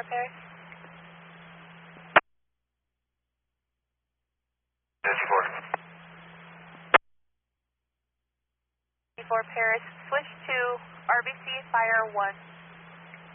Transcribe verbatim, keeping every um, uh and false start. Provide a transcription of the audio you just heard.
Paris. fifty-four. fifty-four Paris, switch to R B C Fire one.